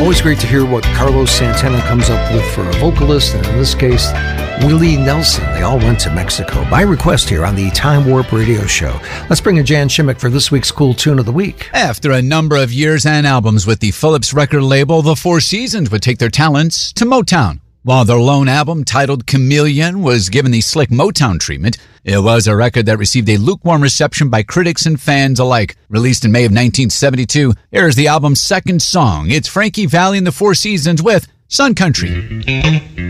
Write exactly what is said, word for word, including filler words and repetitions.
Always great to hear what Carlos Santana comes up with for a vocalist, and in this case, Willie Nelson. They all went to Mexico. By request here on the Time Warp Radio Show. Let's bring in Jan Shimmick for this week's Cool Tune of the Week. After a number of years and albums with the Phillips record label, the Four Seasons would take their talents to Motown. While their lone album, titled Chameleon, was given the slick Motown treatment, it was a record that received a lukewarm reception by critics and fans alike. Released in May of nineteen seventy-two, here's the album's second song. It's Frankie Valli and the Four Seasons with Sun Country.